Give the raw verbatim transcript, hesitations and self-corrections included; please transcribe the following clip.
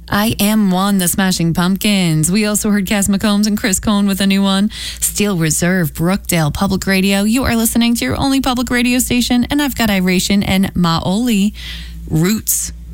I Am One, the Smashing Pumpkins. We also heard Cass McCombs and Chris Cohn with a new one. Steel Reserve, Brookdale Public Radio. You are listening to your only public radio station, and I've got Iration and Maoli. Roots.